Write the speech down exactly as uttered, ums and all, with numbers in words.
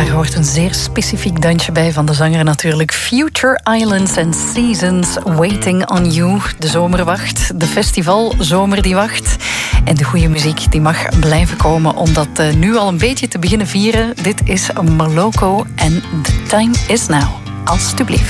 Daar hoort een zeer specifiek dansje bij van de zanger natuurlijk. Future Islands and Seasons, Waiting on You. De zomer wacht, de festivalzomer die wacht. En de goede muziek die mag blijven komen om dat uh, nu al een beetje te beginnen vieren. Dit is Moloko en The Time Is Now. Alsjeblieft.